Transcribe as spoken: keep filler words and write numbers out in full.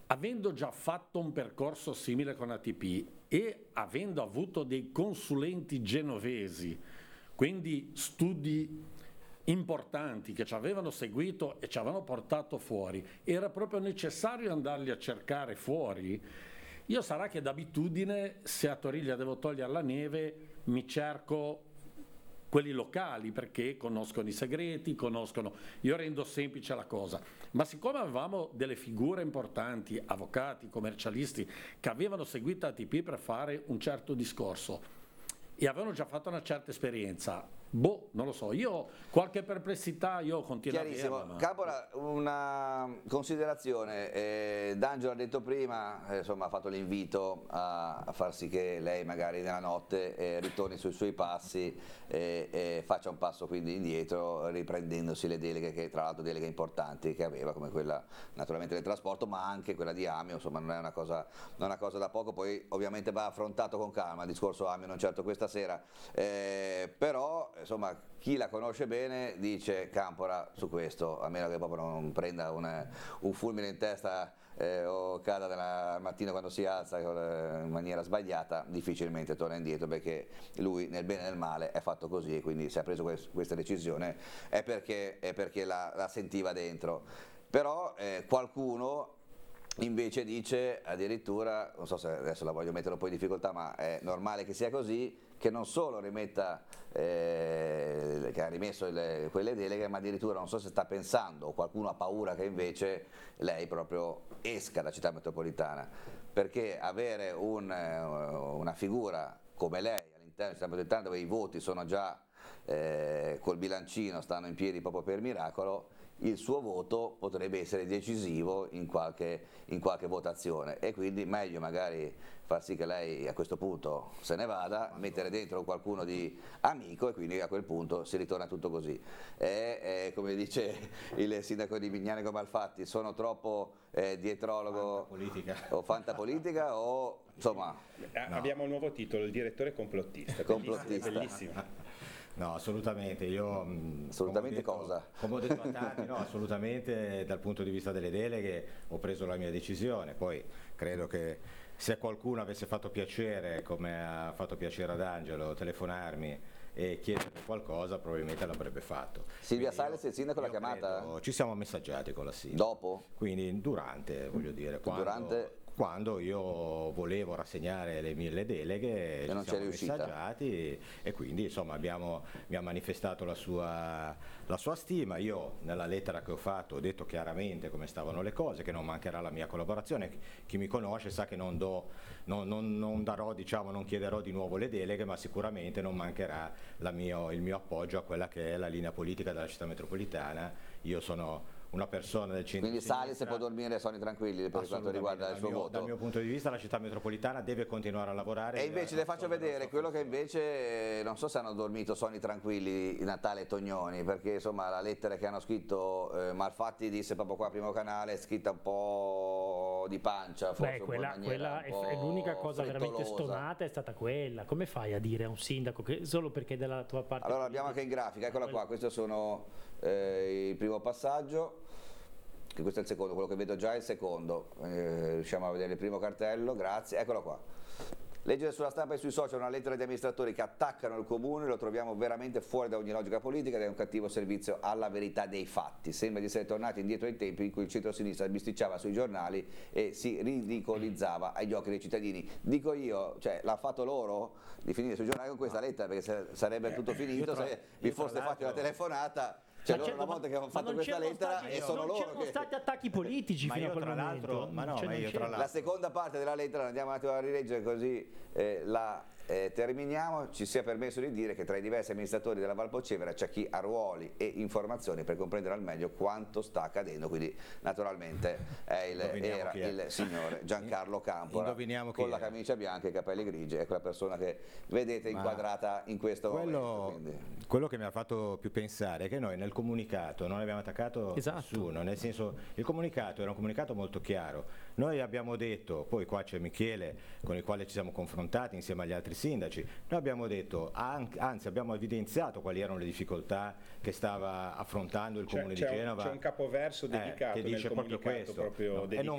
avendo già fatto un percorso simile con A T P e avendo avuto dei consulenti genovesi, quindi studi importanti che ci avevano seguito e ci avevano portato fuori, era proprio necessario andarli a cercare fuori. Io sarà che d'abitudine, se a Toriglia devo togliere la neve, mi cerco quelli locali perché conoscono i segreti, conoscono, io rendo semplice la cosa, ma siccome avevamo delle figure importanti, avvocati, commercialisti, che avevano seguito A T P per fare un certo discorso e avevano già fatto una certa esperienza, boh, non lo so, io qualche perplessità io continuo a Chiarissimo. averla, ma... Capola, una considerazione, eh, D'Angelo ha detto prima, eh, insomma ha fatto l'invito a, a far sì che lei magari nella notte eh, ritorni sui suoi passi e eh, faccia un passo quindi indietro riprendendosi le deleghe, che tra l'altro deleghe importanti che aveva, come quella naturalmente del trasporto, ma anche quella di Amio, insomma non è una cosa, non è una cosa da poco, poi ovviamente va affrontato con calma il discorso Amio, non certo questa sera, eh, però insomma chi la conosce bene dice Campora su questo, a meno che proprio non prenda un, un fulmine in testa eh, o cada dalla mattina quando si alza in maniera sbagliata, difficilmente torna indietro, perché lui nel bene e nel male è fatto così, e quindi se ha preso quest questa decisione è perché, è perché la, la sentiva dentro. Però eh, qualcuno invece dice addirittura, non so se adesso la voglio mettere un po' in difficoltà, ma è normale che sia così, che non solo rimetta, eh, che ha rimesso il, quelle deleghe, ma addirittura non so se sta pensando, o qualcuno ha paura che invece lei proprio esca da Città Metropolitana, perché avere un, una figura come lei all'interno di Città Metropolitana, dove i voti sono già eh, col bilancino, stanno in piedi proprio per miracolo, il suo voto potrebbe essere decisivo in qualche, in qualche votazione, e quindi meglio magari far sì che lei a questo punto se ne vada, mettere dentro qualcuno di amico, e quindi a quel punto si ritorna tutto così. E, e, come dice il sindaco di Mignanico Malfatti, sono troppo eh, dietrologo fantapolitica. o fantapolitica o insomma... No. Abbiamo un nuovo titolo, il direttore complottista. Complottista. Bellissimo. No, assolutamente, io assolutamente come ho detto, cosa? Come ho detto a tanti, no, assolutamente dal punto di vista delle deleghe ho preso la mia decisione, poi credo che se qualcuno avesse fatto piacere, come ha fatto piacere ad Angelo, telefonarmi e chiedere qualcosa, probabilmente l'avrebbe fatto. Silvia Quindi Sales, il sindaco, l'ha chiamata? Credo, ci siamo messaggiati con la sindaca. Dopo? Quindi durante, voglio dire, quando... Durante... quando io volevo rassegnare le mie le deleghe, ci siamo messaggiati e quindi insomma abbiamo, mi ha manifestato la sua, la sua stima. Io nella lettera che ho fatto ho detto chiaramente come stavano le cose, che non mancherà la mia collaborazione. Chi mi conosce sa che non, do, non, non, non darò, diciamo, non chiederò di nuovo le deleghe, ma sicuramente non mancherà la mio, il mio appoggio a quella che è la linea politica della Città Metropolitana. Io sono una persona del centro. Quindi Salis può dormire sonni tranquilli per quanto riguarda il suo mio, voto. Dal mio punto di vista la Città Metropolitana deve continuare a lavorare. E invece le faccio vedere quello che invece, non so se hanno dormito sonni tranquilli Natale e Tognoni, perché insomma la lettera che hanno scritto eh, Malfatti disse proprio qua Primo Canale, è scritta un po' di pancia, forse. Beh, quella, quella è l'unica cosa veramente stonata, è stata quella. Come fai a dire a un sindaco che solo perché è della tua parte? Allora l'abbiamo anche in grafica, eccola qua, questo sono eh, il primo passaggio, che questo è il secondo, quello che vedo già è il secondo, eh, riusciamo a vedere il primo cartello, grazie, eccolo qua. Leggere sulla stampa e sui social una lettera di amministratori che attaccano il comune lo troviamo veramente fuori da ogni logica politica ed è un cattivo servizio alla verità dei fatti. Sembra di essere tornati indietro ai tempi in cui il centro-sinistra bisticciava sui giornali e si ridicolizzava agli occhi dei cittadini. Dico io, cioè l'ha fatto loro di finire sui giornali con questa lettera, perché sarebbe tutto finito tra, se vi foste fatti una telefonata. Cioè loro una volta che hanno fatto questa lettera e sono loro che... Non c'erano stati attacchi politici ma fino a io quel tra momento. Ma no, ma io tra la seconda parte della lettera andiamo un attimo a rileggere così eh, la eh, terminiamo. Ci sia permesso di dire che tra i diversi amministratori della Valpocevera c'è chi ha ruoli e informazioni per comprendere al meglio quanto sta accadendo, quindi naturalmente è il, era è. il signore Giancarlo Campora con la era. camicia bianca e i capelli grigi, è quella persona che vedete ma inquadrata in questo quello, momento. Quindi. Quello che mi ha fatto più pensare è che noi nel comunicato non abbiamo attaccato esatto. nessuno, nel senso il comunicato era un comunicato molto chiaro, noi abbiamo detto, poi qua c'è Michele con il quale ci siamo confrontati insieme agli altri sindaci, noi abbiamo detto, anzi abbiamo evidenziato quali erano le difficoltà che stava affrontando il comune di Genova. C'è un capoverso dedicato eh, che dice nel proprio questo, proprio no, dedicato.